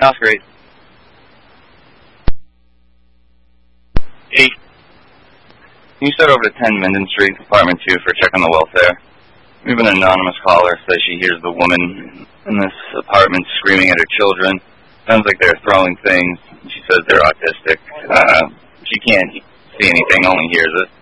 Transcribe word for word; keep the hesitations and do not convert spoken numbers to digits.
That's great. Hey, can you start over to ten Minden Street, apartment two, for a check on the welfare? We have an anonymous caller says she hears the woman in this apartment screaming at her children. Sounds like they're throwing things. She says they're autistic. Uh, she can't see anything, only hears it.